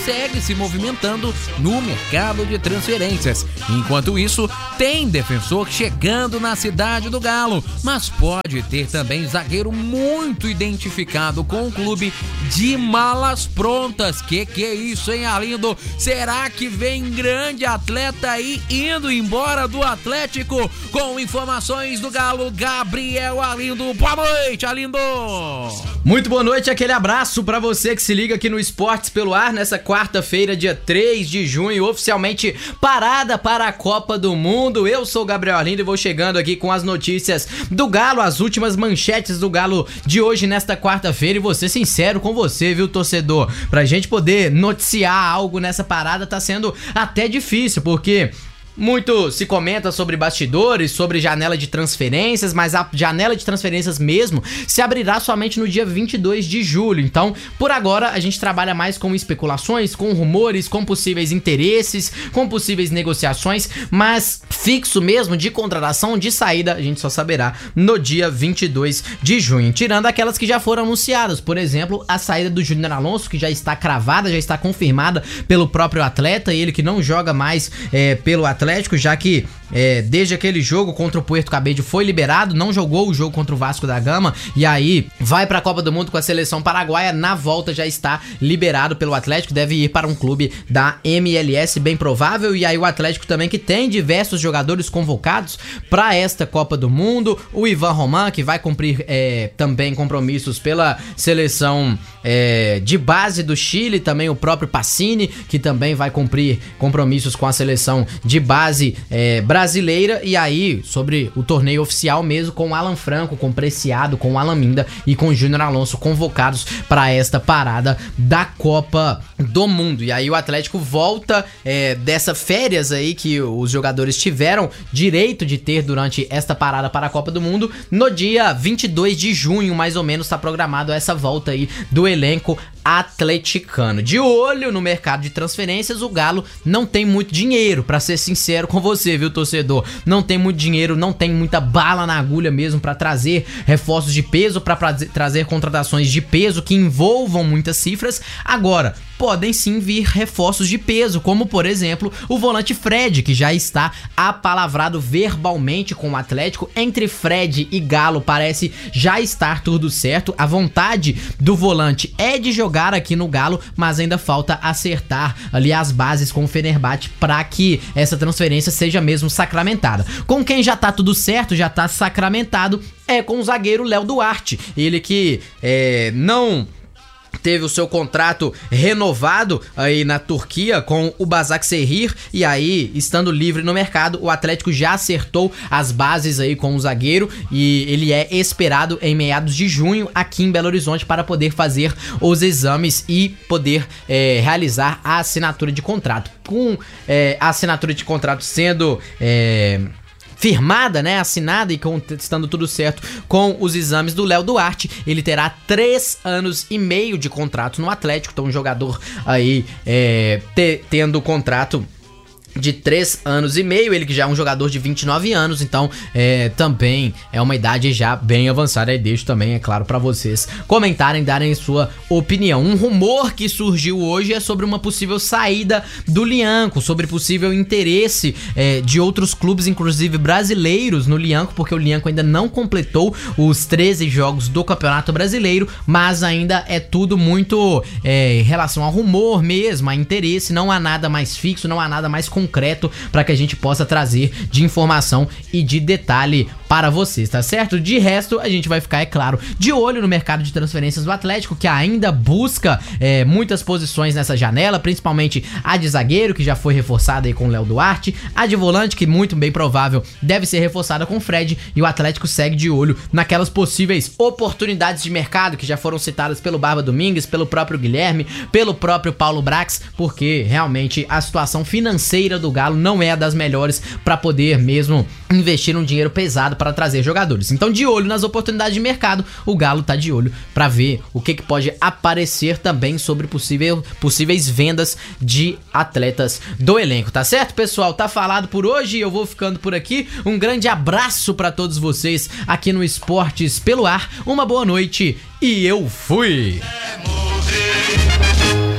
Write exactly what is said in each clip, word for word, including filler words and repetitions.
segue se movimentando no mercado de transferências. Enquanto isso, tem defensor chegando na cidade do Galo, mas pode ter também zagueiro muito identificado com o clube de malas prontas. Que que é isso, hein, Arlindo? Será que vem grande atleta aí indo embora do Atlético? Com informações do Galo, Gabriel Arlindo. Boa noite, Arlindo! Muito boa noite, aquele abraço pra você que se liga aqui no Esportes pelo Ar nessa quarta-feira, dia três de junho, oficialmente parada para a Copa do Mundo. Eu sou o Gabriel Arlindo e vou chegando aqui com as notícias do Galo, as últimas manchetes do Galo de hoje nesta quarta-feira, e vou ser sincero com você, viu, torcedor? Pra gente poder noticiar algo nessa parada tá sendo até difícil, porque muito se comenta sobre bastidores, sobre janela de transferências, mas a janela de transferências mesmo se abrirá somente no dia vinte e dois de julho. Então, por agora, a gente trabalha mais com especulações, com rumores, com possíveis interesses, com possíveis negociações, mas fixo mesmo de contratação, de saída, a gente só saberá no dia vinte e dois de junho. Tirando aquelas que já foram anunciadas, por exemplo, a saída do Júnior Alonso, que já está cravada, já está confirmada pelo próprio atleta, ele que não joga mais é, pelo Atlético. Atlético, já que é, desde aquele jogo contra o Puerto Cabello foi liberado, não jogou o jogo contra o Vasco da Gama, e aí vai para a Copa do Mundo com a seleção paraguaia, na volta já está liberado pelo Atlético, deve ir para um clube da M L S, bem provável. E aí o Atlético também, que tem diversos jogadores convocados para esta Copa do Mundo, o Ivan Roman, que vai cumprir é, também compromissos pela seleção é, de base do Chile, também o próprio Pacini, que também vai cumprir compromissos com a seleção de base base é, brasileira. E aí, sobre o torneio oficial mesmo, com o Alan Franco, com o Preciado, com o Alan Minda e com o Júnior Alonso convocados para esta parada da Copa do Mundo. E aí o Atlético volta é, dessa férias aí que os jogadores tiveram direito de ter durante esta parada para a Copa do Mundo. No dia vinte e dois de junho, mais ou menos, está programado essa volta aí do elenco atleticano. De olho no mercado de transferências, o Galo não tem muito dinheiro, pra ser sincero com você, viu, torcedor? Não tem muito dinheiro, não tem muita bala na agulha mesmo pra trazer reforços de peso, pra trazer contratações de peso que envolvam muitas cifras. Agora, podem sim vir reforços de peso, como por exemplo o volante Fred, que já está apalavrado verbalmente com o Atlético. Entre Fred e Galo parece já estar tudo certo. A vontade do volante é de jogar aqui no Galo, mas ainda falta acertar ali as bases com o Fenerbahçe para que essa transferência seja mesmo sacramentada. Com quem já tá tudo certo, já tá sacramentado, é com o zagueiro Léo Duarte, ele que é, não teve o seu contrato renovado aí na Turquia com o Başakşehir, e aí, estando livre no mercado, o Atlético já acertou as bases aí com o zagueiro, e ele é esperado em meados de junho aqui em Belo Horizonte para poder fazer os exames e poder é, realizar a assinatura de contrato. Com é, a assinatura de contrato sendo É, firmada, né, assinada e com, estando tudo certo com os exames do Léo Duarte, ele terá três anos e meio de contrato no Atlético. Então um jogador aí é, te, tendo contrato de três anos e meio, ele que já é um jogador de vinte e nove anos, então é, também é uma idade já bem avançada. E deixo também, é claro, pra vocês comentarem, darem sua opinião. Um rumor que surgiu hoje é sobre uma possível saída do Lianco, sobre possível interesse é, de outros clubes, inclusive brasileiros, no Lianco, porque o Lianco ainda não completou os treze jogos do Campeonato Brasileiro, mas ainda é tudo muito é, em relação ao rumor mesmo, a interesse. Não há nada mais fixo, não há nada mais concreto para que a gente possa trazer de informação e de detalhe para vocês, tá certo? De resto, a gente vai ficar, é claro, de olho no mercado de transferências do Atlético, que ainda busca é, muitas posições nessa janela, principalmente a de zagueiro, que já foi reforçada aí com o Léo Duarte, a de volante, que muito bem provável deve ser reforçada com o Fred, e o Atlético segue de olho naquelas possíveis oportunidades de mercado que já foram citadas pelo Barba Domingues, pelo próprio Guilherme, pelo próprio Paulo Brax, porque realmente a situação financeira do Galo não é a das melhores para poder mesmo investir um dinheiro pesado para trazer jogadores. Então, de olho nas oportunidades de mercado, o Galo tá de olho para ver o que, que pode aparecer também sobre possível, possíveis vendas de atletas do elenco, tá certo, pessoal? Tá falado por hoje, eu vou ficando por aqui. Um grande abraço para todos vocês aqui no Esportes pelo Ar. Uma boa noite e eu fui!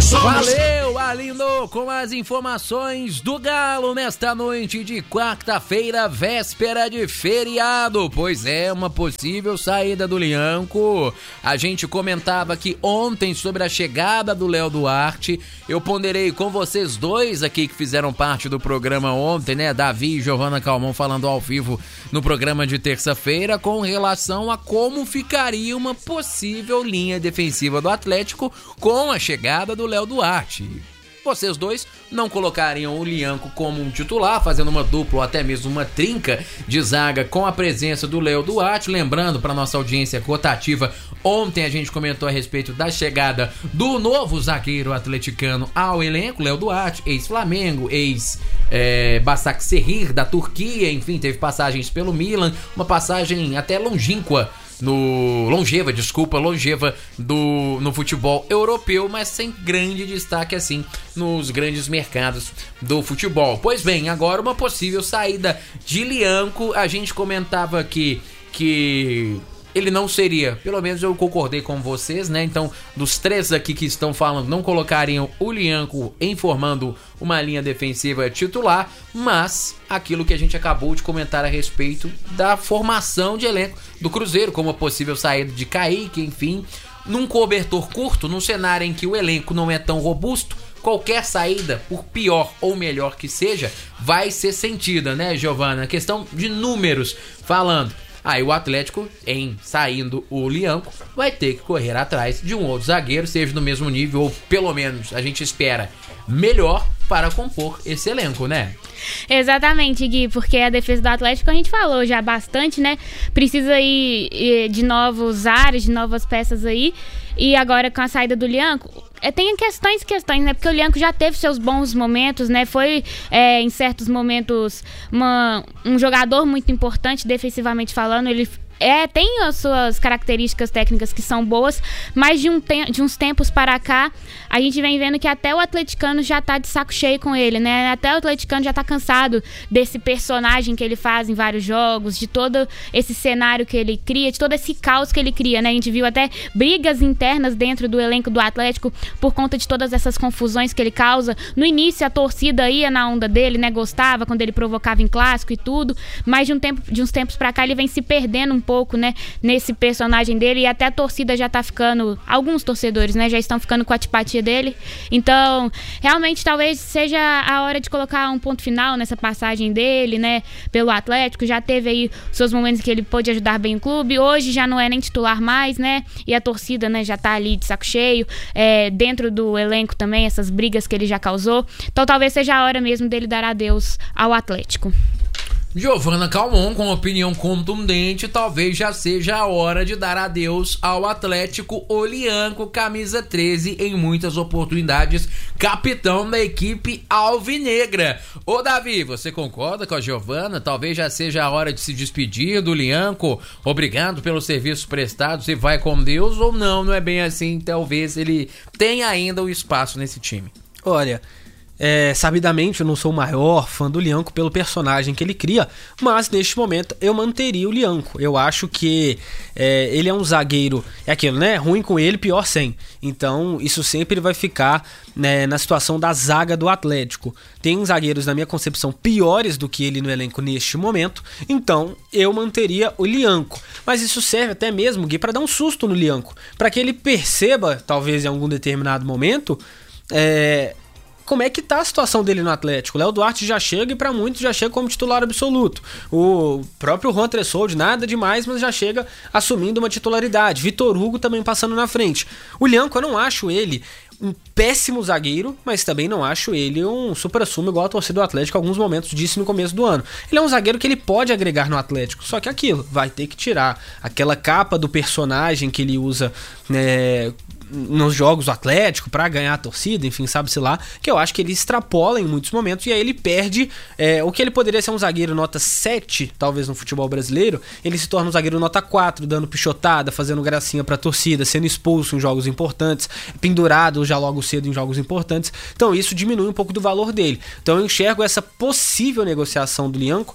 nós somos. Valeu, Arlindo, com as informações do Galo nesta noite de quarta-feira, véspera de feriado. Pois é, uma possível saída do Lianco. A gente comentava aqui ontem sobre a chegada do Léo Duarte. Eu ponderei com vocês dois aqui que fizeram parte do programa ontem, né? Davi e Giovana Calmon falando ao vivo no programa de terça-feira com relação a como ficaria uma possível linha defensiva do Atlético com a chegada do Léo Duarte. Vocês dois não colocariam o Lianco como um titular, fazendo uma dupla ou até mesmo uma trinca de zaga com a presença do Léo Duarte. Lembrando para nossa audiência rotativa, ontem a gente comentou a respeito da chegada do novo zagueiro atleticano ao elenco, Léo Duarte, ex-Flamengo, ex é, Başakşehir da Turquia, enfim, teve passagens pelo Milan, uma passagem até longínqua no longeva, desculpa, longeva do, no futebol europeu, mas sem grande destaque assim nos grandes mercados do futebol. Pois bem, agora uma possível saída de Lianco. A gente comentava aqui que ele não seria, pelo menos eu concordei com vocês, né? Então, dos três aqui que estão falando, não colocariam o Lianco em formando uma linha defensiva titular, mas aquilo que a gente acabou de comentar a respeito da formação de elenco do Cruzeiro, como a possível saída de Kaique, enfim, num cobertor curto, num cenário em que o elenco não é tão robusto, qualquer saída, por pior ou melhor que seja, vai ser sentida, né, Giovana? Questão de números falando. Aí o Atlético, em saindo o Lianco, vai ter que correr atrás de um outro zagueiro, seja no mesmo nível, ou pelo menos a gente espera melhor para compor esse elenco, né? Exatamente, Gui, porque a defesa do Atlético a gente falou já bastante, né? Precisa aí de novos áreas, de novas peças aí. E agora com a saída do Lianco, é, tem questões e questões, né? Porque o Lianco já teve seus bons momentos, né? Foi, é, em certos momentos, uma, um jogador muito importante, defensivamente falando. Ele é, tem as suas características técnicas que são boas, mas de, um te- de uns tempos para cá, a gente vem vendo que até o atleticano já tá de saco cheio com ele, né? Até o atleticano já tá cansado desse personagem que ele faz em vários jogos, de todo esse cenário que ele cria, de todo esse caos que ele cria, né? A gente viu até brigas internas dentro do elenco do Atlético por conta de todas essas confusões que ele causa. No início, a torcida ia na onda dele, né? Gostava quando ele provocava em clássico e tudo, mas de, um tempo, de uns tempos pra cá ele vem se perdendo um pouco pouco, né, nesse personagem dele, e até a torcida já tá ficando, alguns torcedores, né, já estão ficando com a antipatia dele. Então, realmente, talvez seja a hora de colocar um ponto final nessa passagem dele, né, pelo Atlético. Já teve aí seus momentos que ele pôde ajudar bem o clube, hoje já não é nem titular mais, né, e a torcida, né, já tá ali de saco cheio, é, dentro do elenco também, essas brigas que ele já causou. Então, talvez seja a hora mesmo dele dar adeus ao Atlético. Giovana Calmon, com opinião contundente, talvez já seja a hora de dar adeus ao Atlético. O Lianco, camisa treze, em muitas oportunidades, capitão da equipe alvinegra. Ô Davi, você concorda com a Giovana? Talvez já seja a hora de se despedir do Lianco. Obrigado pelos serviços prestados e vai com Deus, ou não, não é bem assim? Talvez ele tenha ainda o espaço nesse time. Olha... É, sabidamente eu não sou o maior fã do Lianco pelo personagem que ele cria, mas neste momento eu manteria o Lianco. Eu acho que é, ele é um zagueiro, é aquilo, né? Ruim com ele, pior sem. Então isso sempre vai ficar, né, na situação da zaga do Atlético. Tem zagueiros, na minha concepção, piores do que ele no elenco neste momento, então eu manteria o Lianco. Mas isso serve até mesmo, Gui, para dar um susto no Lianco, para que ele perceba, talvez em algum determinado momento, é... como é que tá a situação dele no Atlético. O Léo Duarte já chega e para muitos já chega como titular absoluto. O próprio Juan Tressoldi, nada demais, mas já chega assumindo uma titularidade. Vitor Hugo também passando na frente. O Lianco, eu não acho ele um péssimo zagueiro, mas também não acho ele um supra-sumo igual a torcida do Atlético em alguns momentos disse no começo do ano. Ele é um zagueiro que ele pode agregar no Atlético, só que aquilo, vai ter que tirar aquela capa do personagem que ele usa, né, nos jogos do Atlético pra ganhar a torcida, enfim, sabe-se lá, que eu acho que ele extrapola em muitos momentos e aí ele perde é, o que ele poderia ser um zagueiro nota sete, talvez no futebol brasileiro, ele se torna um zagueiro nota quatro, dando pichotada, fazendo gracinha pra torcida, sendo expulso em jogos importantes, pendurado já logo cedo em jogos importantes, então isso diminui um pouco do valor dele. Então eu enxergo essa possível negociação do Lianco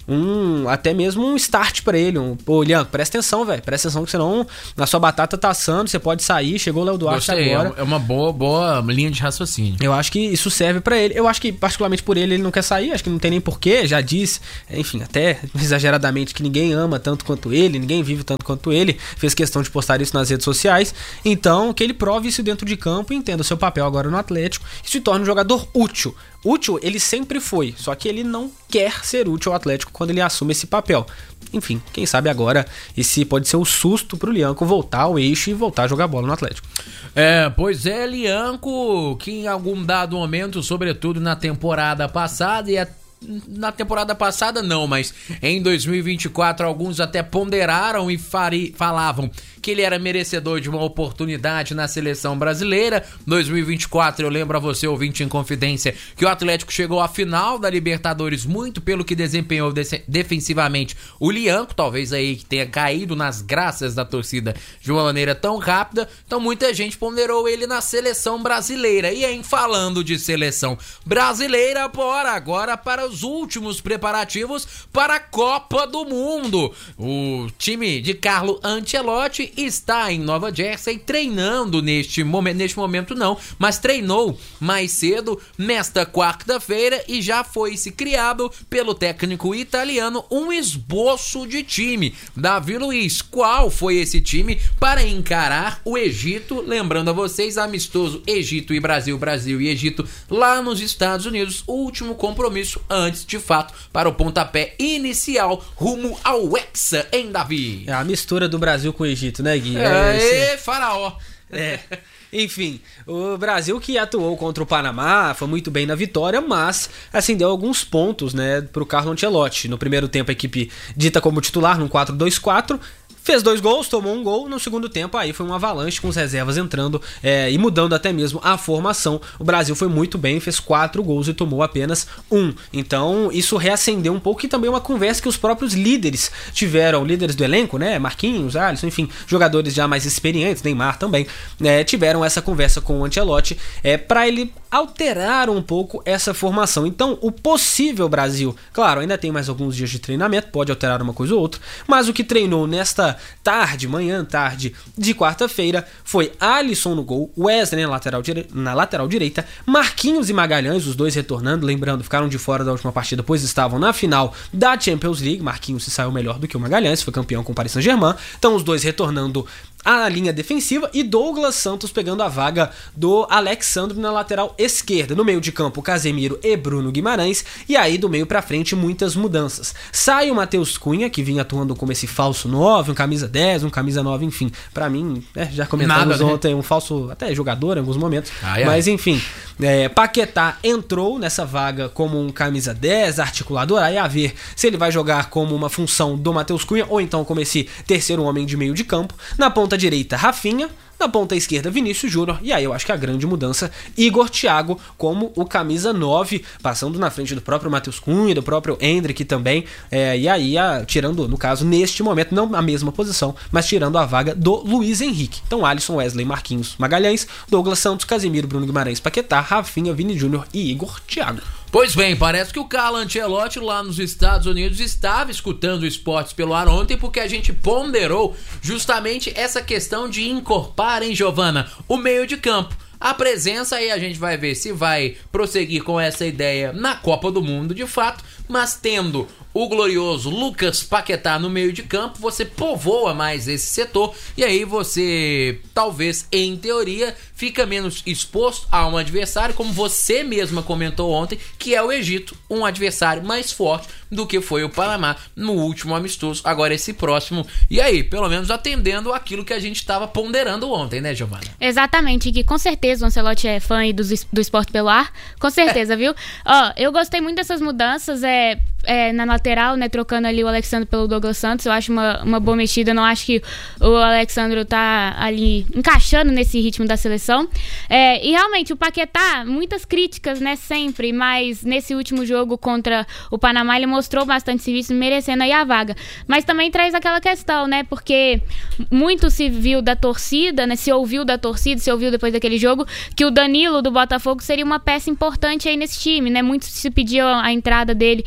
um até mesmo um start pra ele. Um, Pô, Lianco, presta atenção, velho. Presta atenção que senão na sua batata tá assando, você pode sair. Chegou o Léo Duarte Gostei, agora. É uma boa, boa linha de raciocínio. Eu acho que isso serve pra ele. Eu acho que, particularmente por ele, ele não quer sair. Acho que não tem nem porquê. Já disse, enfim, até exageradamente, que ninguém ama tanto quanto ele, ninguém vive tanto quanto ele. Fez questão de postar isso nas redes sociais. Então, que ele prove isso dentro de campo e entenda o seu papel agora no Atlético e se torne um jogador útil. Útil ele sempre foi, só que ele não quer ser útil ao Atlético quando ele assume esse papel. Enfim, quem sabe agora esse pode ser o susto pro Lianco voltar ao eixo e voltar a jogar bola no Atlético. É, pois é, Lianco, que em algum dado momento, sobretudo na temporada passada e até na temporada passada não, mas em dois mil e vinte e quatro alguns até ponderaram e fari, falavam que ele era merecedor de uma oportunidade na seleção brasileira. dois mil e vinte e quatro, eu lembro a você, ouvinte em confidência, que o Atlético chegou à final da Libertadores muito pelo que desempenhou de- defensivamente o Lianco, talvez aí que tenha caído nas graças da torcida de uma maneira tão rápida. Então muita gente ponderou ele na seleção brasileira. E em falando de seleção brasileira, bora agora para os últimos preparativos para a Copa do Mundo. O time de Carlo Ancelotti está em Nova Jersey treinando neste momento, neste momento não, mas treinou mais cedo nesta quarta-feira e já foi se criado pelo técnico italiano um esboço de time. Davi Luiz, qual foi esse time para encarar o Egito? Lembrando a vocês, amistoso Egito e Brasil, Brasil e Egito lá nos Estados Unidos, o último compromisso antes de fato para o pontapé inicial rumo ao Hexa, hein, Davi? É a mistura do Brasil com o Egito, né, Gui? É, esse- é faraó. É. Enfim, o Brasil que atuou contra o Panamá foi muito bem na vitória, mas assim deu alguns pontos, né, pro Carlo Ancelotti. No primeiro tempo a equipe dita como titular num quatro dois quatro, fez dois gols, tomou um gol. No segundo tempo aí foi uma avalanche com os reservas entrando é, e mudando até mesmo a formação. O Brasil foi muito bem, fez quatro gols e tomou apenas um. Então isso reacendeu um pouco e também uma conversa que os próprios líderes tiveram, líderes do elenco, né, Marquinhos, Alisson, enfim, jogadores já mais experientes, Neymar também, né, tiveram essa conversa com o Ancelotti é, para ele alterar um pouco essa formação. Então o possível Brasil, claro, ainda tem mais alguns dias de treinamento, pode alterar uma coisa ou outra, mas o que treinou nesta tarde, manhã, tarde de quarta-feira, foi Alisson no gol, Wesley na lateral, dire... na lateral direita, Marquinhos e Magalhães, os dois retornando, lembrando, ficaram de fora da última partida, pois estavam na final da Champions League. Marquinhos se saiu melhor do que o Magalhães, foi campeão com o Paris Saint-Germain, então os dois retornando a linha defensiva e Douglas Santos pegando a vaga do Alexandre na lateral esquerda. No meio de campo, Casemiro e Bruno Guimarães, e aí do meio pra frente muitas mudanças. Sai o Matheus Cunha, que vinha atuando como esse falso nove, um camisa dez, um camisa nove, enfim, pra mim, né, já comentamos Nada, né? ontem, um falso até jogador em alguns momentos, Ai, ai. mas enfim, é, Paquetá entrou nessa vaga como um camisa dez, articulador, aí a ver se ele vai jogar como uma função do Matheus Cunha ou então como esse terceiro homem de meio de campo. Na ponta direita, Rafinha. Na ponta esquerda, Vinícius Júnior. E aí eu acho que a grande mudança, Igor Thiago como o camisa nove, passando na frente do próprio Matheus Cunha, do próprio Endrick também. É, e aí, a, tirando, no caso, neste momento, não a mesma posição, mas tirando a vaga do Luiz Henrique. Então, Alisson, Wesley, Marquinhos, Magalhães, Douglas Santos, Casemiro, Bruno Guimarães, Paquetá, Rafinha, Vini Júnior e Igor Thiago. Pois bem, parece que o Carlo Ancelotti lá nos Estados Unidos estava escutando o Esportes pelo Ar ontem, porque a gente ponderou justamente essa questão de incorporar, hein, Giovana, o meio de campo. A presença aí a gente vai ver se vai prosseguir com essa ideia na Copa do Mundo de fato, mas tendo o glorioso Lucas Paquetá no meio de campo, você povoa mais esse setor e aí você, talvez, em teoria, fica menos exposto a um adversário, como você mesma comentou ontem, que é o Egito, um adversário mais forte do que foi o Panamá no último amistoso, agora esse próximo. E aí, pelo menos atendendo aquilo que a gente estava ponderando ontem, né, Giovana? Exatamente, que com certeza o Ancelotti é fã aí do, do Esporte pelo Ar, com certeza, é. viu? Ó, eu gostei muito dessas mudanças, é, é, na lateral, né, trocando ali o Alexandre pelo Douglas Santos, eu acho uma, uma boa mexida, eu não acho que o Alexandre tá ali encaixando nesse ritmo da seleção, é, e realmente o Paquetá, muitas críticas, né, sempre, mas nesse último jogo contra o Panamá ele mostrou bastante serviço, merecendo aí a vaga, mas também traz aquela questão, né, porque muito se viu da torcida, né, se ouviu da torcida, se ouviu depois daquele jogo, que o Danilo do Botafogo seria uma peça importante aí nesse time, né, muito se pediu a entrada dele neste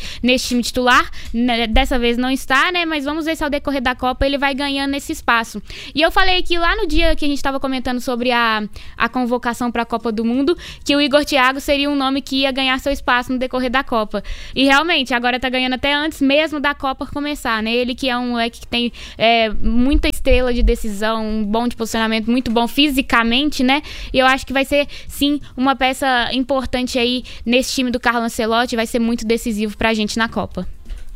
nesse time titular, né, dessa vez não está, né? Mas vamos ver se ao decorrer da Copa ele vai ganhando esse espaço. E eu falei que lá no dia que a gente estava comentando sobre a, a convocação para a Copa do Mundo, que o Igor Thiago seria um nome que ia ganhar seu espaço no decorrer da Copa. E realmente, agora tá ganhando até antes mesmo da Copa começar, né? Ele que é um moleque que tem é, muita estrela de decisão, um bom de posicionamento, muito bom fisicamente, né? E eu acho que vai ser, sim, uma peça importante aí nesse time do Carlo Ancelotti, vai ser muito decisivo pra gente na Copa.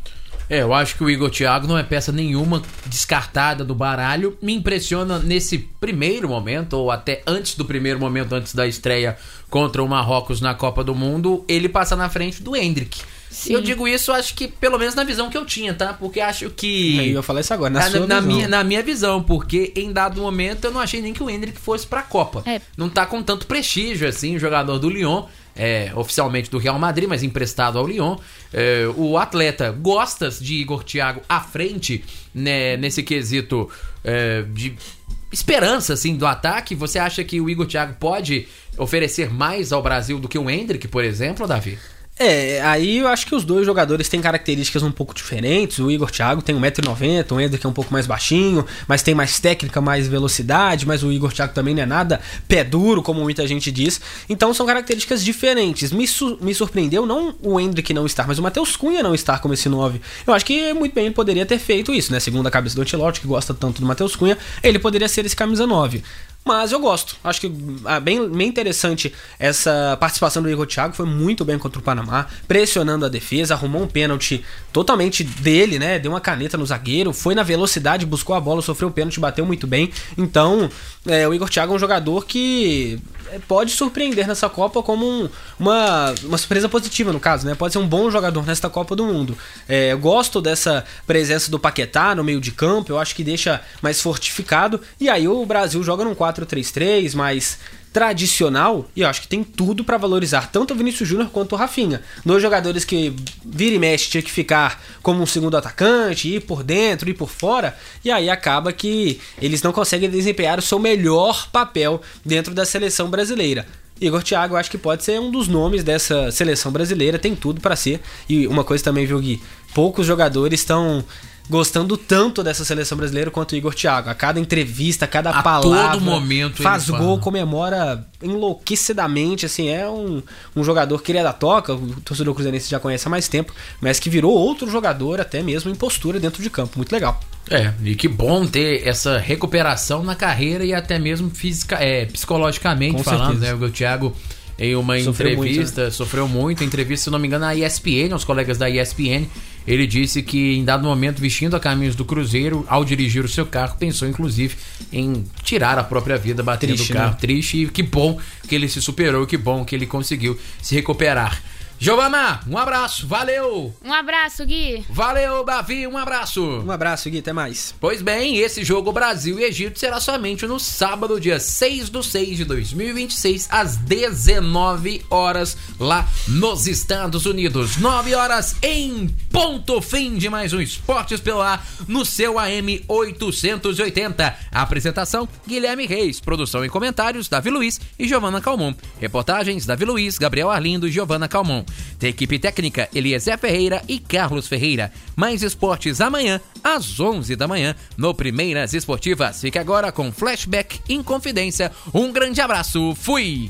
É, eu acho que o Igor Thiago não é peça nenhuma descartada do baralho. Me impressiona nesse primeiro momento, ou até antes do primeiro momento, antes da estreia contra o Marrocos na Copa do Mundo, ele passa na frente do Endrick. Sim. Eu digo isso, acho que pelo menos na visão que eu tinha, tá? Porque acho que... Eu ia falar isso agora, na, na, sua na, visão. minha, na minha visão, porque em dado momento eu não achei nem que o Endrick fosse pra Copa. É. Não tá com tanto prestígio, assim, jogador do Lyon, é, oficialmente do Real Madrid, mas emprestado ao Lyon. É, o atleta gosta de Igor Thiago à frente, né, nesse quesito é, de esperança, assim, do ataque. Você acha que o Igor Thiago pode oferecer mais ao Brasil do que o Endrick, por exemplo, Davi? É, aí eu acho que os dois jogadores têm características um pouco diferentes. O Igor Thiago tem um metro e noventa, o Endrick é um pouco mais baixinho, mas tem mais técnica, mais velocidade, mas o Igor Thiago também não é nada pé duro, como muita gente diz. Então são características diferentes. Me, su- me surpreendeu não o Endrick não estar, mas o Matheus Cunha não estar como esse nove. Eu acho que muito bem ele poderia ter feito isso, né? Segundo a cabeça do Ancelotti, que gosta tanto do Matheus Cunha, ele poderia ser esse camisa nove. Mas eu gosto, acho que é bem, bem interessante essa participação do Igor Thiago, foi muito bem contra o Panamá, pressionando a defesa, arrumou um pênalti totalmente dele, né? Deu uma caneta no zagueiro, foi na velocidade, buscou a bola, sofreu o pênalti, bateu muito bem. Então, é, o Igor Thiago é um jogador que pode surpreender nessa Copa como um, uma, uma surpresa positiva, no caso, né? Pode ser um bom jogador nesta Copa do Mundo. É, eu gosto dessa presença do Paquetá no meio de campo, eu acho que deixa mais fortificado, e aí o Brasil joga num quatro três três, mais tradicional, e eu acho que tem tudo pra valorizar tanto o Vinícius Júnior quanto o Rafinha. Dois jogadores que vira e mexe tinha que ficar como um segundo atacante, ir por dentro, ir por fora, e aí acaba que eles não conseguem desempenhar o seu melhor papel dentro da seleção brasileira. Igor Thiago eu acho que pode ser um dos nomes dessa seleção brasileira, tem tudo pra ser. E uma coisa também, viu, Gui? Poucos jogadores estão gostando tanto dessa seleção brasileira quanto o Igor Thiago. A cada entrevista, a cada a palavra, todo momento faz ele gol, fala. comemora enlouquecidamente, assim, é um, um jogador que ele é da toca, o torcedor cruzeirense já conhece há mais tempo, mas que virou outro jogador, até mesmo em postura dentro de campo, muito legal. É, e que bom ter essa recuperação na carreira e até mesmo fisica, é, psicologicamente Com falando, certeza. né? O Thiago, em uma Sofreu entrevista, muito, né? sofreu muito, entrevista, se não me engano, na E S P N, aos colegas da E S P N, ele disse que em dado momento, vestindo a camisa do Cruzeiro, ao dirigir o seu carro, pensou inclusive em tirar a própria vida, batendo Triste, o carro. né? Triste, e que bom que ele se superou, que bom que ele conseguiu se recuperar. Giovana, um abraço, valeu! Um abraço, Gui. Valeu, Davi, um abraço! Um abraço, Gui, até mais. Pois bem, esse jogo Brasil e Egito será somente no sábado, dia seis de seis de dois mil e vinte e seis, às dezenove horas, lá nos Estados Unidos. nove horas em ponto, fim de mais um Esportes pelo Ar, no seu A M oitocentos e oitenta. Apresentação, Guilherme Reis. Produção e comentários, Davi Luiz e Giovana Calmon. Reportagens, Davi Luiz, Gabriel Arlindo e Giovana Calmon. Tem equipe técnica, Eliezer Ferreira e Carlos Ferreira. Mais esportes amanhã, às onze da manhã, no Primeiras Esportivas. Fique agora com Flashback Inconfidência. Um grande abraço, fui!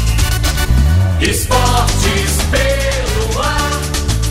Esportes pelo ar.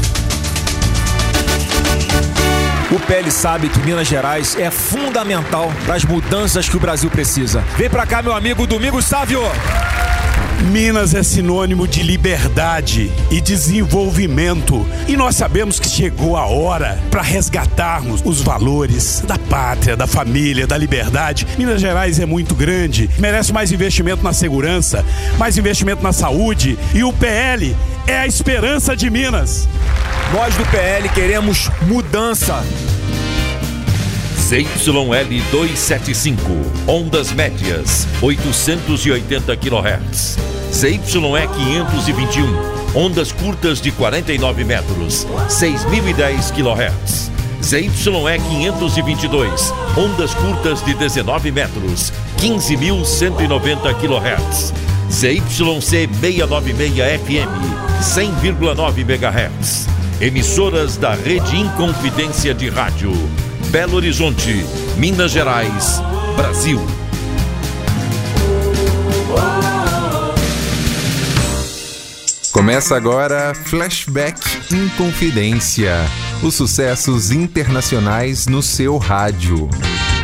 O P L sabe que Minas Gerais é fundamental para as mudanças que o Brasil precisa. Vem pra cá, meu amigo Domingos Sávio. Minas é sinônimo de liberdade e desenvolvimento. E nós sabemos que chegou a hora para resgatarmos os valores da pátria, da família, da liberdade. Minas Gerais é muito grande, merece mais investimento na segurança, mais investimento na saúde. E o P L é a esperança de Minas. Nós do P L queremos mudança. Z Y L duzentos e setenta e cinco, ondas médias, oitocentos e oitenta quilohertz. Z Y E quinhentos e vinte e um, ondas curtas de quarenta e nove metros, seis mil e dez quilohertz. Z Y E quinhentos e vinte e dois, ondas curtas de dezenove metros, quinze mil cento e noventa quilohertz. Z Y C seiscentos e noventa e seis F M, cem vírgula nove megahertz. Emissoras da Rede Inconfidência de Rádio. Belo Horizonte, Minas Gerais, Brasil. Começa agora Flashback Inconfidência. Os sucessos internacionais no seu rádio.